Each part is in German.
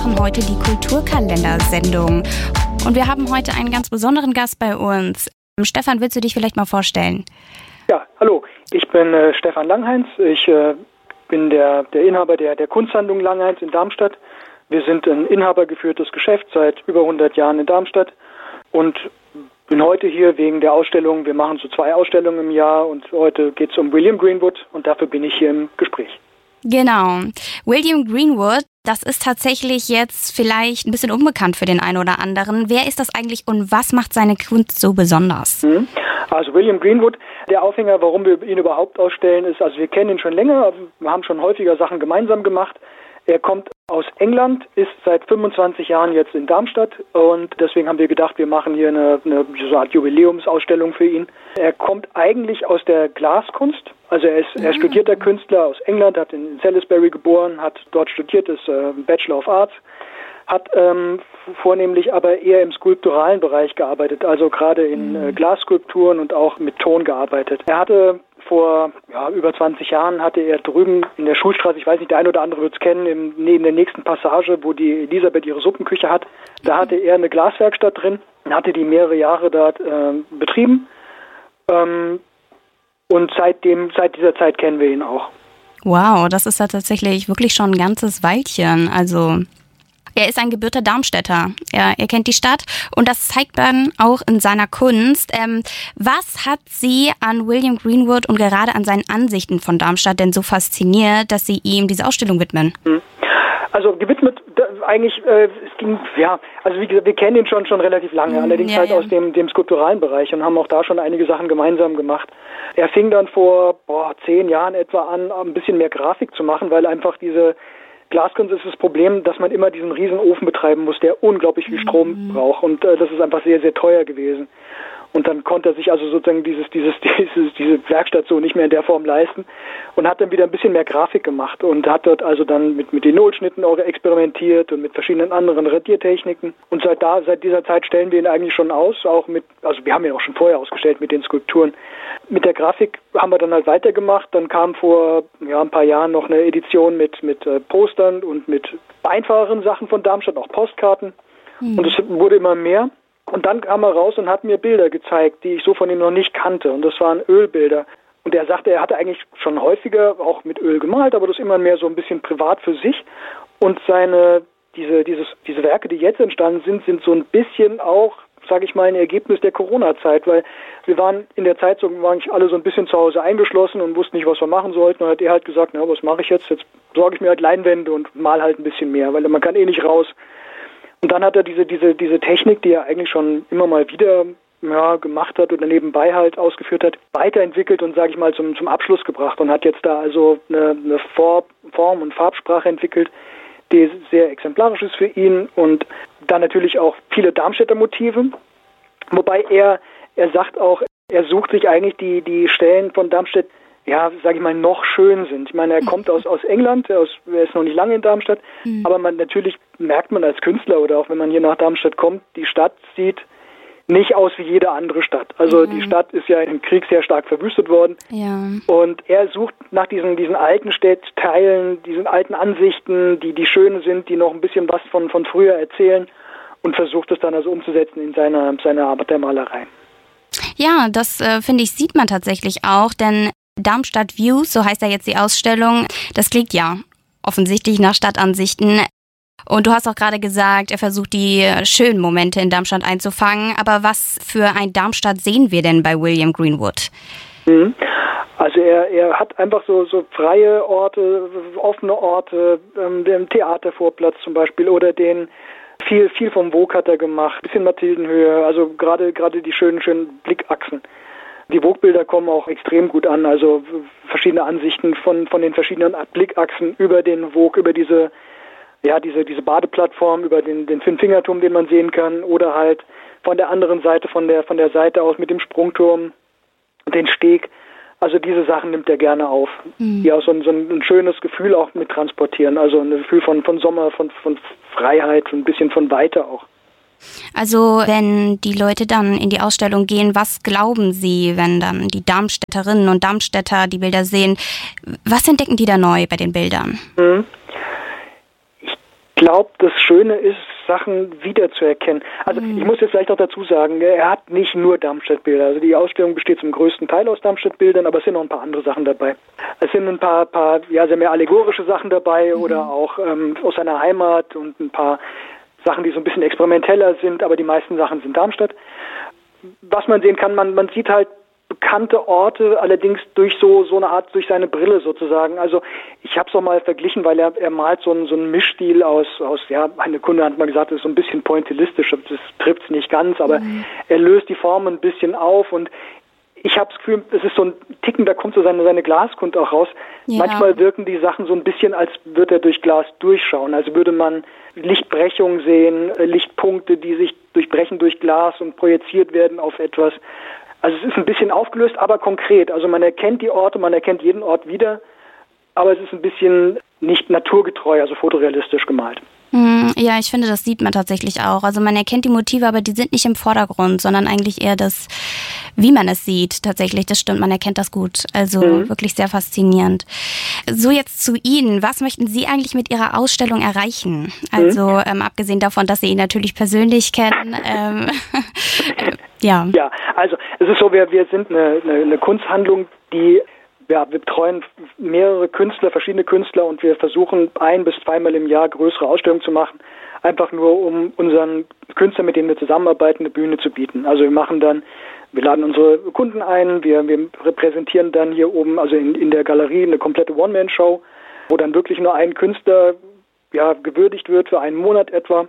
machen heute die Kulturkalender-Sendung. Und wir haben heute einen ganz besonderen Gast bei uns. Stefan, willst du dich vielleicht mal vorstellen? Ja, hallo. Ich bin Stefan Langheinz. Ich bin der Inhaber der Kunsthandlung Langheinz in Darmstadt. Wir sind ein inhabergeführtes Geschäft seit über 100 Jahren in Darmstadt und bin heute hier wegen der Ausstellung. Wir machen so 2 Ausstellungen im Jahr und heute geht es um William Greenwood und dafür bin ich hier im Gespräch. Genau. William Greenwood, das ist tatsächlich jetzt vielleicht ein bisschen unbekannt für den einen oder anderen. Wer ist das eigentlich und was macht seine Kunst so besonders? Also William Greenwood, der Aufhänger, warum wir ihn überhaupt ausstellen, ist, also wir kennen ihn schon länger, wir haben schon häufiger Sachen gemeinsam gemacht. Er kommt aus England, ist seit 25 Jahren jetzt in Darmstadt und deswegen haben wir gedacht, wir machen hier eine so Art Jubiläumsausstellung für ihn. Er kommt eigentlich aus der Glaskunst, also er ist studierter Künstler aus England, hat in Salisbury geboren, hat dort studiert, ist Bachelor of Arts, hat vornehmlich aber eher im skulpturalen Bereich gearbeitet, also gerade in Glasskulpturen und auch mit Ton gearbeitet. Er hatte vor über 20 Jahren hatte er drüben in der Schulstraße, ich weiß nicht, der eine oder andere wird es kennen, in der nächsten Passage, wo die Elisabeth ihre Suppenküche hat, da hatte er eine Glaswerkstatt drin, hatte die mehrere Jahre dort betrieben und seit dieser Zeit kennen wir ihn auch. Wow, das ist ja tatsächlich wirklich schon ein ganzes Weilchen, also... Er ist ein gebürtiger Darmstädter. Er kennt die Stadt und das zeigt dann auch in seiner Kunst. Was hat Sie an William Greenwood und gerade an seinen Ansichten von Darmstadt denn so fasziniert, dass Sie ihm diese Ausstellung widmen? Also gewidmet eigentlich, es ging, also wie gesagt, wir kennen ihn schon relativ lange, allerdings aus dem skulpturalen Bereich und haben auch da schon einige Sachen gemeinsam gemacht. Er fing dann vor 10 Jahren etwa an, ein bisschen mehr Grafik zu machen, weil einfach diese Glaskunst ist das Problem, dass man immer diesen riesen Ofen betreiben muss, der unglaublich viel Strom braucht und das ist einfach sehr, sehr teuer gewesen. Und dann konnte er sich also sozusagen diese Werkstatt so nicht mehr in der Form leisten und hat dann wieder ein bisschen mehr Grafik gemacht und hat dort also dann mit Linolschnitten auch experimentiert und mit verschiedenen anderen Radiertechniken. Und seit dieser Zeit stellen wir ihn eigentlich schon aus, also wir haben ihn auch schon vorher ausgestellt mit den Skulpturen. Mit der Grafik haben wir dann halt weitergemacht. Dann kam vor ein paar Jahren noch eine Edition mit Postern und mit einfacheren Sachen von Darmstadt, auch Postkarten. Und es wurde immer mehr. Und dann kam er raus und hat mir Bilder gezeigt, die ich so von ihm noch nicht kannte. Und das waren Ölbilder. Und er sagte, er hatte eigentlich schon häufiger auch mit Öl gemalt, aber das immer mehr so ein bisschen privat für sich. Und diese Werke, die jetzt entstanden sind so ein bisschen auch, sage ich mal, ein Ergebnis der Corona-Zeit, weil wir waren in der Zeit waren alle so ein bisschen zu Hause eingeschlossen und wussten nicht, was wir machen sollten. Und hat er halt gesagt, was mache ich jetzt? Jetzt besorge ich mir halt Leinwände und mal halt ein bisschen mehr, weil man kann eh nicht raus. Und dann hat er diese Technik, die er eigentlich schon immer mal wieder gemacht hat oder nebenbei halt ausgeführt hat, weiterentwickelt und, sage ich mal, zum Abschluss gebracht und hat jetzt da also eine Form und Farbsprache entwickelt, die sehr exemplarisch ist für ihn und dann natürlich auch viele Darmstädter Motive, wobei er sagt auch, er sucht sich eigentlich die Stellen von Darmstadt, sage ich mal, noch schön sind. Ich meine, er kommt aus England, er ist noch nicht lange in Darmstadt, aber natürlich merkt man als Künstler oder auch wenn man hier nach Darmstadt kommt, die Stadt sieht nicht aus wie jede andere Stadt. Also die Stadt ist ja im Krieg sehr stark verwüstet worden. Ja. Und er sucht nach diesen alten Stadtteilen, diesen alten Ansichten, die schön sind, die noch ein bisschen was von früher erzählen und versucht es dann also umzusetzen in seiner Arbeit der Malerei. Ja, das finde ich, sieht man tatsächlich auch, denn Darmstadt Views, so heißt ja jetzt die Ausstellung, das klingt ja offensichtlich nach Stadtansichten. Und du hast auch gerade gesagt, er versucht die schönen Momente in Darmstadt einzufangen. Aber was für ein Darmstadt sehen wir denn bei William Greenwood? Also er hat einfach so freie Orte, offene Orte, den Theatervorplatz zum Beispiel oder den viel vom Vogue hat er gemacht, bisschen Mathildenhöhe, also gerade die schönen Blickachsen. Die Vogue-Bilder kommen auch extrem gut an, also verschiedene Ansichten von den verschiedenen Blickachsen über den Vogue, über diese Badeplattform, über den Fünffingerturm, den man sehen kann, oder halt von der anderen Seite, von der Seite aus mit dem Sprungturm, den Steg. Also diese Sachen nimmt er gerne auf, die auch so ein schönes Gefühl auch mit transportieren, also ein Gefühl von Sommer, von Freiheit, ein bisschen von Weite auch. Also wenn die Leute dann in die Ausstellung gehen, was glauben Sie, wenn dann die Darmstädterinnen und Darmstädter die Bilder sehen? Was entdecken die da neu bei den Bildern? Ich glaube, das Schöne ist, Sachen wiederzuerkennen. Also ich muss jetzt vielleicht auch dazu sagen, er hat nicht nur Darmstadt-Bilder. Also die Ausstellung besteht zum größten Teil aus Darmstadt-Bildern, aber es sind noch ein paar andere Sachen dabei. Es sind ein paar sehr mehr allegorische Sachen dabei oder auch aus seiner Heimat und ein paar Sachen, die so ein bisschen experimenteller sind, aber die meisten Sachen sind Darmstadt. Was man sehen kann, man sieht halt bekannte Orte, allerdings durch so eine Art, durch seine Brille sozusagen. Also ich habe es auch mal verglichen, weil er malt so einen Mischstil aus, eine Kunde hat mal gesagt, das ist so ein bisschen pointillistisch, das trifft es nicht ganz, aber er löst die Formen ein bisschen auf und ich habe das Gefühl, es ist so ein Ticken, da kommt so seine Glaskunst auch raus. Ja. Manchmal wirken die Sachen so ein bisschen, als würde er durch Glas durchschauen, also würde man Lichtbrechung sehen, Lichtpunkte, die sich durchbrechen durch Glas und projiziert werden auf etwas. Also es ist ein bisschen aufgelöst, aber konkret. Also man erkennt die Orte, man erkennt jeden Ort wieder, aber es ist ein bisschen nicht naturgetreu, also fotorealistisch gemalt. Ja, ich finde, das sieht man tatsächlich auch. Also man erkennt die Motive, aber die sind nicht im Vordergrund, sondern eigentlich eher das, wie man es sieht. Tatsächlich, das stimmt, man erkennt das gut. Also wirklich sehr faszinierend. So, jetzt zu Ihnen. Was möchten Sie eigentlich mit Ihrer Ausstellung erreichen? Also abgesehen davon, dass Sie ihn natürlich persönlich kennen. Ja, also es ist so, wir sind eine Kunsthandlung, die wir betreuen mehrere Künstler, verschiedene Künstler und wir versuchen 1- bis 2-mal im Jahr größere Ausstellungen zu machen, einfach nur um unseren Künstlern, mit denen wir zusammenarbeiten, eine Bühne zu bieten. Also wir laden unsere Kunden ein, wir repräsentieren dann hier oben, also in der Galerie, eine komplette One-Man-Show, wo dann wirklich nur ein Künstler gewürdigt wird für einen Monat etwa.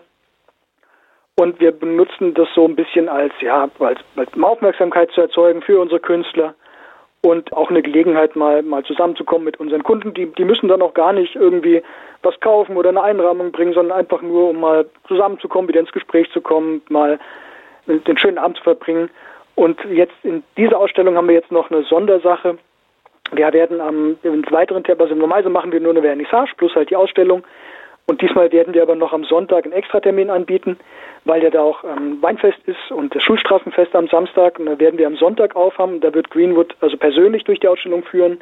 Und wir benutzen das so ein bisschen als Aufmerksamkeit zu erzeugen für unsere Künstler. Und auch eine Gelegenheit, mal zusammenzukommen mit unseren Kunden. Die müssen dann auch gar nicht irgendwie was kaufen oder eine Einrahmung bringen, sondern einfach nur, um mal zusammenzukommen, wieder ins Gespräch zu kommen, mal den schönen Abend zu verbringen. Und jetzt in dieser Ausstellung haben wir jetzt noch eine Sondersache. Wir werden im weiteren Termin, also normalerweise machen wir nur eine Vernissage plus halt die Ausstellung. Und diesmal werden wir aber noch am Sonntag einen Extratermin anbieten, weil ja da auch Weinfest ist und das Schulstraßenfest am Samstag. Und da werden wir am Sonntag aufhaben. Da wird Greenwood also persönlich durch die Ausstellung führen,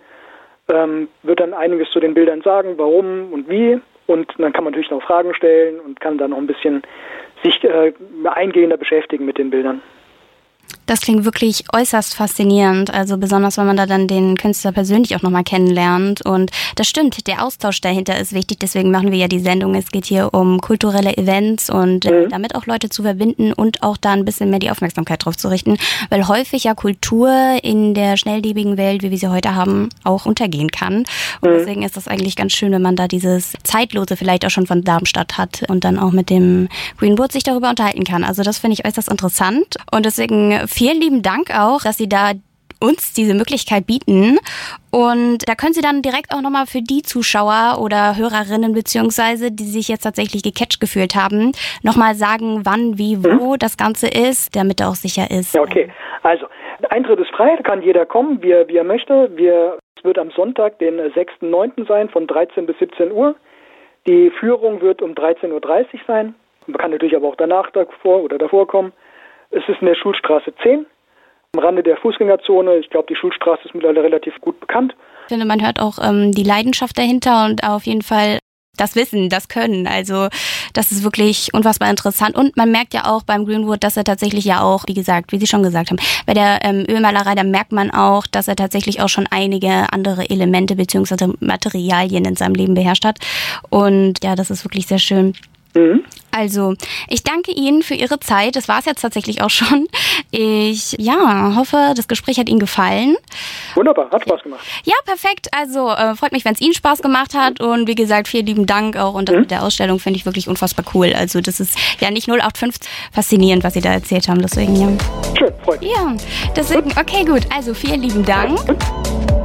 wird dann einiges zu den Bildern sagen, warum und wie. Und dann kann man natürlich noch Fragen stellen und kann dann noch ein bisschen sich eingehender beschäftigen mit den Bildern. Das klingt wirklich äußerst faszinierend, also besonders, wenn man da dann den Künstler persönlich auch nochmal kennenlernt. Und das stimmt, der Austausch dahinter ist wichtig, deswegen machen wir ja die Sendung. Es geht hier um kulturelle Events und damit auch Leute zu verbinden und auch da ein bisschen mehr die Aufmerksamkeit drauf zu richten, weil häufig ja Kultur in der schnelllebigen Welt, wie wir sie heute haben, auch untergehen kann. Und deswegen ist das eigentlich ganz schön, wenn man da dieses Zeitlose vielleicht auch schon von Darmstadt hat und dann auch mit dem Greenwood sich darüber unterhalten kann. Also das finde ich äußerst interessant und deswegen vielen lieben Dank auch, dass Sie da uns diese Möglichkeit bieten. Und da können Sie dann direkt auch nochmal für die Zuschauer oder Hörerinnen beziehungsweise, die sich jetzt tatsächlich gecatcht gefühlt haben, nochmal sagen, wann, wie, wo das Ganze ist, damit er auch sicher ist. Ja, okay. Also, Eintritt ist frei, da kann jeder kommen, wie er möchte. Es wird am Sonntag, den 6.9. sein, von 13 bis 17 Uhr. Die Führung wird um 13.30 Uhr sein. Man kann natürlich aber auch davor kommen. Es ist in der Schulstraße 10, am Rande der Fußgängerzone. Ich glaube, die Schulstraße ist mittlerweile relativ gut bekannt. Ich finde, man hört auch die Leidenschaft dahinter und auf jeden Fall das Wissen, das Können. Also das ist wirklich unfassbar interessant. Und man merkt ja auch beim Greenwood, dass er tatsächlich ja auch, wie gesagt, wie Sie schon gesagt haben, bei der Ölmalerei, da merkt man auch, dass er tatsächlich auch schon einige andere Elemente bzw. Materialien in seinem Leben beherrscht hat. Und ja, das ist wirklich sehr schön. Also, ich danke Ihnen für Ihre Zeit. Das war es jetzt tatsächlich auch schon. Ich hoffe, das Gespräch hat Ihnen gefallen. Wunderbar, hat Spaß gemacht. Ja, perfekt. Also, freut mich, wenn es Ihnen Spaß gemacht hat. Und wie gesagt, vielen lieben Dank auch. Und das mit der Ausstellung finde ich wirklich unfassbar cool. Also, das ist ja nicht 0815 faszinierend, was Sie da erzählt haben. Deswegen, ja. Schön, freut mich. Ja, deswegen, okay, gut. Also, vielen lieben Dank.